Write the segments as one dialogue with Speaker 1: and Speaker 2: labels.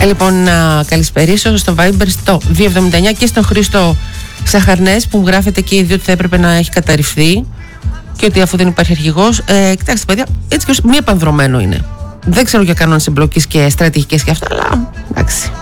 Speaker 1: Λοιπόν, να καλησπερίσω στο Viber στο 279 και στον Χρήστο Σαχαρνές που μου γράφεται και οι δύο ότι θα έπρεπε να έχει καταρριφθεί και ότι αφού δεν υπάρχει αρχηγός. Κοιτάξτε, παιδιά, έτσι και μη επανδρομένο είναι. Δεν ξέρω για κανόνες εμπλοκής και στρατηγικές και αυτά, αλλά εντάξει.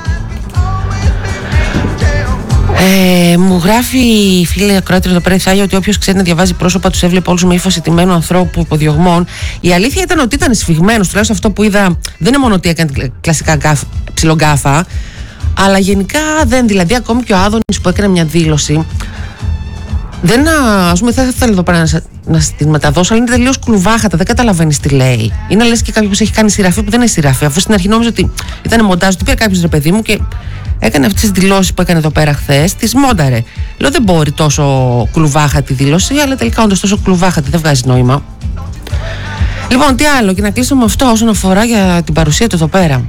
Speaker 1: Μου γράφει η φίλη ακροάτρια εδώ πέρα η Θάγια ότι όποιος ξέρει να διαβάζει πρόσωπα τους έβλεπε όλους με ύφος ηττημένου ανθρώπου υποδιωγμών. Η αλήθεια ήταν ότι ήταν σφιγμένος, τουλάχιστον αυτό που είδα δεν είναι μόνο ότι έκανε κλασικά ψιλογκάφα, αλλά γενικά δεν. Δηλαδή, ακόμη και ο Άδωνης που έκανε μια δήλωση. Δεν, ας πούμε, θα ήθελα εδώ πέρα να την μεταδώσω, αλλά είναι τελείως κουλουβάχατα, δεν καταλαβαίνεις τι λέει. Είναι λες και κάποιος έχει κάνει σειραφή που δεν είναι σειραφή. Αφού στην αρχή νόμιζα ότι ήταν μοντάζ, ότι πήρε κάποιος ρε παιδί μου και έκανε αυτές τις δηλώσεις που έκανε εδώ πέρα χθες, τις μόνταρε. Λέω δεν μπορεί τόσο κουλουβάχατη δήλωση, αλλά τελικά όντως τόσο κουλουβάχατη δεν βγάζει νόημα. Λοιπόν, τι άλλο, και να κλείσω με αυτό όσον αφορά για την παρουσία του εδώ πέρα.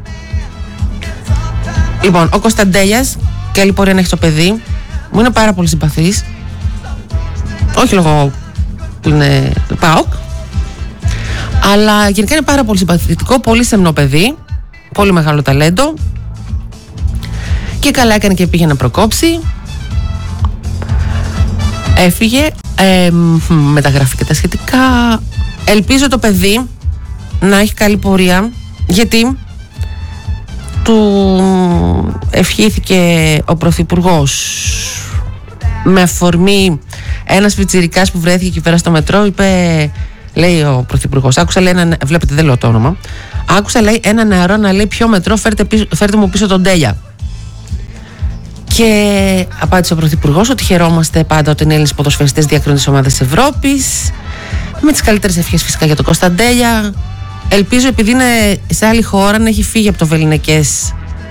Speaker 1: Λοιπόν, ο Κωνσταντέλιας, καλή πορεία να έχει το παιδί, μου είναι πάρα πολύ συμπαθής. Όχι λόγω που είναι ΠΑΟΚ, αλλά γενικά είναι πάρα πολύ συμπαθητικό, πολύ σεμνό παιδί, πολύ μεγάλο ταλέντο και καλά έκανε και πήγε να προκόψει. Έφυγε, μεταγράφει και τα σχετικά. Ελπίζω το παιδί να έχει καλή πορεία, γιατί του ευχήθηκε ο Πρωθυπουργός με αφορμή ένας πιτσιρικάς που βρέθηκε εκεί πέρα στο μετρό. Είπε, λέει ο Πρωθυπουργός, άκουσα, λέει, βλέπετε δεν λέω το όνομα, άκουσα, λέει, ένα νεαρό να λέει ποιο μετρό, φέρτε μου πίσω τον Τέλια. Και απάντησε ο Πρωθυπουργός ότι χαιρόμαστε πάντα όταν οι Έλληνες ποδοσφαιριστές διακρίνουν τις ομάδες της Ευρώπης, με τις καλύτερες ευχές φυσικά για τον Κωνσταντέλια. Ελπίζω, επειδή είναι σε άλλη χώρα, να έχει φύγει από το βεληνικές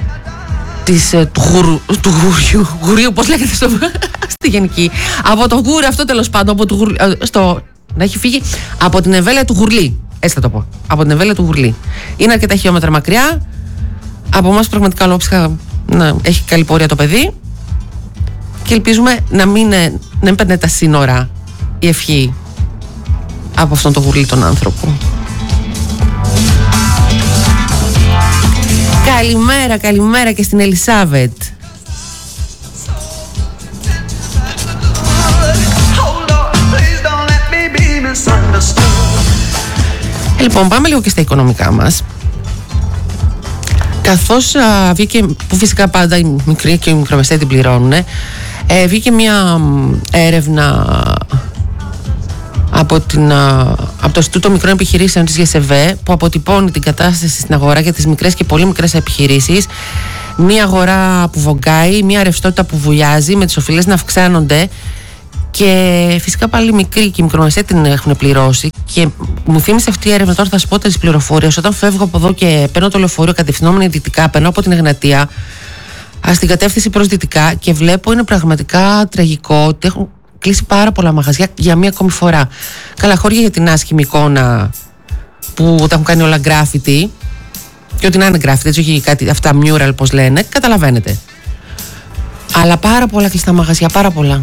Speaker 1: του γουρίου, πώς λέγεται στη γενική, από το γούρι αυτό, τέλος πάντων, από το να έχει φύγει από την εμβέλεια του Γουρλή, έτσι θα το πω, από την εμβέλεια του Γουρλή. Είναι αρκετά χιλιόμετρα μακριά από εμάς, πραγματικά ολόψυχα. Να έχει καλή πορεία το παιδί και ελπίζουμε να μην παίρνει τα σύνορα η ευχή από αυτόν τον Γουρλή τον άνθρωπο. Καλημέρα, καλημέρα και στην Ελισάβετ. Λοιπόν, πάμε λίγο και στα οικονομικά μας. Καθώς βγήκε, που φυσικά πάντα οι μικροί και οι μικρομεσαίοι την πληρώνουν, βγήκε μια έρευνα από το Ινστιτούτο Μικρών Επιχειρήσεων της ΓΕΣΕΒΕ, που αποτυπώνει την κατάσταση στην αγορά για τις μικρές και πολύ μικρές επιχειρήσεις. Μια αγορά που βογκάει, μια ρευστότητα που βουλιάζει, με τις οφειλές να αυξάνονται, και φυσικά πάλι μικροί και οι μικρομεσαίοι την έχουν πληρώσει. Και μου θύμισε αυτή η έρευνα, τώρα θα σου πω τις πληροφορίες. Όταν φεύγω από εδώ και παίρνω το λεωφορείο κατευθυνόμενη δυτικά, περνάω από την Εγνατία στην κατεύθυνση προς δυτικά και βλέπω, είναι πραγματικά τραγικό ότι έχουν κλείσει πάρα πολλά μαγαζιά για μία ακόμη φορά. Καλά, χώρια για την άσχημη εικόνα που τα έχουν κάνει όλα γκράφιτι, και ότι να είναι γκράφιτι, έτσι, όχι κάτι αυτά mural πώς λένε, καταλαβαίνετε. Αλλά πάρα πολλά κλειστά μαγαζιά, πάρα πολλά.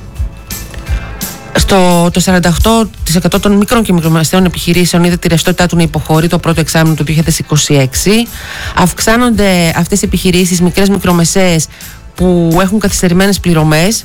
Speaker 1: Το 48% των μικρών και μικρομεσαίων επιχειρήσεων είδε τη ρευστότητά του να υποχωρεί το πρώτο εξάμηνο του 2026. Αυξάνονται αυτές οι επιχειρήσεις, μικρές μικρομεσαίες, που έχουν καθυστερημένες πληρωμές.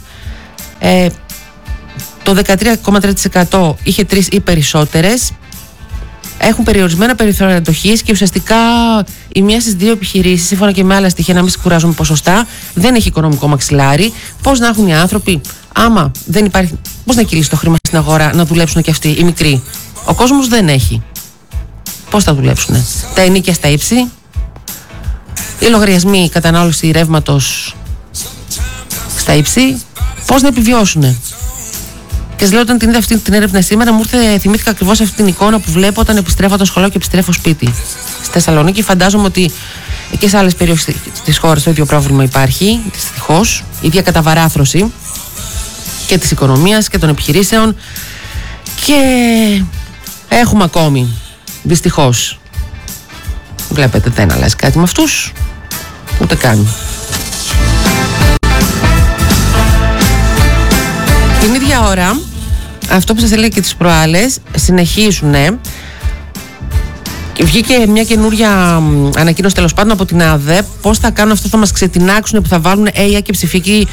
Speaker 1: Το 13,3% είχε 3 ή περισσότερες. Έχουν περιορισμένα περιθώρια αντοχής και ουσιαστικά η μία στις 2 επιχειρήσεις, σύμφωνα και με άλλα στοιχεία, να μην σε κουράζουμε ποσοστά, δεν έχει οικονομικό μαξιλάρι. Πώς να έχουν οι άνθρωποι, άμα δεν υπάρχει, πώς να κυλήσει το χρήμα στην αγορά, να δουλέψουν και αυτοί οι μικροί? Ο κόσμος δεν έχει. Πώς θα δουλέψουν? Τα ενοίκια στα ύψη, οι λογαριασμοί κατανάλωση ρεύματος στα ύψη, πώς να επιβιώσουν? Και σας λέω, όταν την είδα αυτή την έρευνα σήμερα, θυμήθηκα ακριβώς αυτή την εικόνα που βλέπω όταν επιστρέφω από το σχολείο και επιστρέφω σπίτι. Στη Θεσσαλονίκη, φαντάζομαι ότι και σε άλλες περιοχές της χώρας το ίδιο πρόβλημα υπάρχει, δυστυχώς, η ίδια καταβαράθρωση και της οικονομίας και των επιχειρήσεων, και έχουμε ακόμη, δυστυχώς, βλέπετε, δεν αλλάζει κάτι με αυτούς, ούτε καν. Την ίδια ώρα, αυτό που σας έλεγα και τις προάλλες, συνεχίζουν Βγήκε μια καινούρια ανακοίνωση τέλος πάντων από την ΑΔΕ πώς θα κάνουν αυτό, θα μας ξετινάξουν που θα βάλουν AI και ψηφική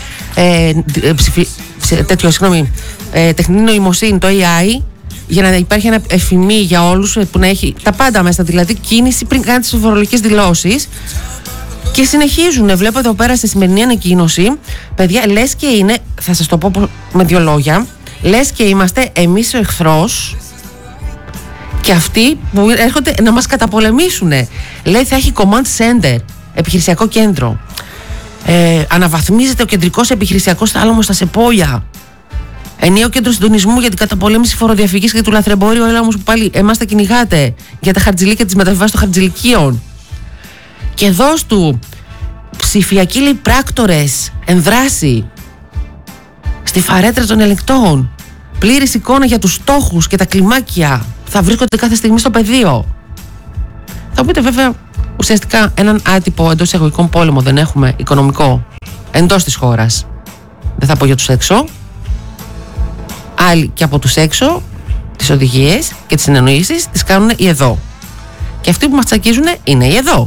Speaker 1: τεχνητή νοημοσύνη, το AI, για να υπάρχει ένα εφημί για όλους που να έχει τα πάντα μέσα, δηλαδή κίνηση πριν κάνει τις φορολογικές δηλώσεις. Και συνεχίζουν, βλέπω εδώ πέρα στη σημερινή ανακοίνωση, παιδιά, λες και είναι, θα σας το πω με δύο λόγια, λες και είμαστε εμείς ο εχθρός και αυτοί που έρχονται να μας καταπολεμήσουν. Λέει θα έχει command center, επιχειρησιακό κέντρο. Αναβαθμίζεται ο κεντρικός επιχειρησιακός θάλαμος στα Σεπόλια. Ενιαίο κέντρο συντονισμού για την καταπολέμηση φοροδιαφυγής και του λαθρεμπόριου. Έλα όμως που πάλι εμάς τα κυνηγάτε για τα χαρτζηλίκια της μεταβιβάσης των χαρτζηλικίων. Και δώσ' του ψηφιακοί λέει πράκτορες ενδράση στη φαρέτρα των ελεγκτών. Πλήρης εικόνα για τους στόχους και τα κλιμάκια θα βρίσκονται κάθε στιγμή στο πεδίο. Θα πείτε βέβαια ουσιαστικά έναν άτυπο εντός εισαγωγικών πόλεμο δεν έχουμε, οικονομικό, εντός της χώρας. Δεν θα πω για τους έξω. Άλλοι και από τους έξω τις οδηγίες και τις συνεννοήσεις τις κάνουν οι εδώ. Και αυτοί που μας τσακίζουν είναι οι εδώ.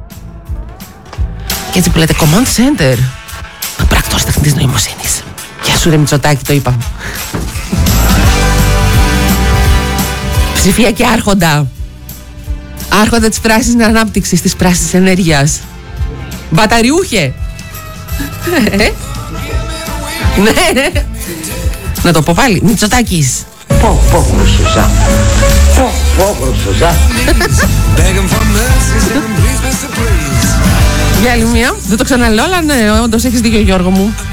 Speaker 1: Και έτσι που λέτε command center, πράκτορας τεχνητής νοημοσύνης. Γεια σου ρε Μητσοτάκη, το είπα. Ψηφιακή άρχοντα. Άρχοντα της πράσινης ανάπτυξης, της πράσινης ενέργειας. Μπαταριούχε. Ναι. Να το πω πάλι. Μητσοτάκης.
Speaker 2: Πω Χρυσούζα. Πω Χρυσούζα.
Speaker 1: Για άλλη μία. Δεν το ξαναλέω, αλλά ναι, όντως έχεις δίκιο Γιώργο μου.